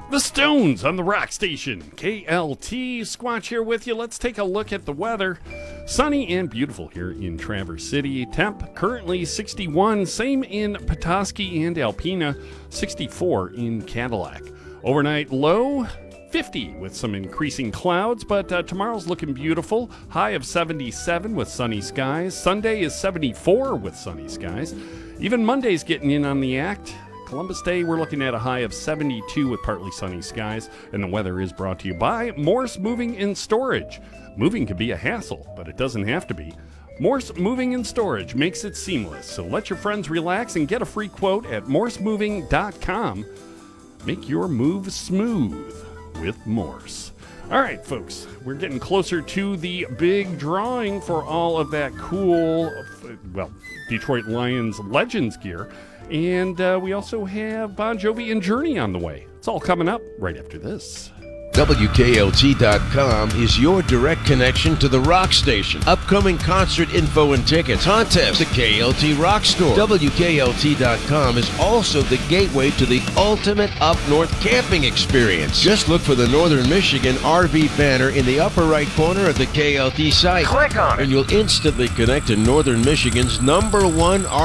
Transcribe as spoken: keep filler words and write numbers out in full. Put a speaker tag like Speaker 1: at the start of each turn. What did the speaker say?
Speaker 1: The Stones on the Rock Station. K L T. Squatch here with you. Let's take a look at the weather. Sunny and beautiful here in Traverse City. Temp currently sixty-one. Same in Petoskey and Alpena. sixty-four in Cadillac. Overnight low fifty with some increasing clouds, but uh, tomorrow's looking beautiful. High of seventy-seven with sunny skies. Sunday is seventy-four with sunny skies. Even Monday's getting in on the act. Columbus Day, we're looking at a high of seventy-two with partly sunny skies, and the weather is brought to you by Morse Moving and Storage. Moving can be a hassle, but it doesn't have to be. Morse Moving and Storage makes it seamless, so let your friends relax and get a free quote at morse moving dot com. Make your move smooth with Morse. All right, folks, we're getting closer to the big drawing for all of that cool, well, Detroit Lions Legends gear. And uh, we also have Bon Jovi and Journey on the way. It's all coming up right after this.
Speaker 2: W K L T dot com is your direct connection to the rock station. Upcoming concert info and tickets, contests, the K L T Rock Store. W K L T dot com is also the gateway to the ultimate up north camping experience. Just look for the Northern Michigan R V banner in the upper right corner of the K L T site.
Speaker 3: Click on it,
Speaker 2: and you'll instantly connect to Northern Michigan's number one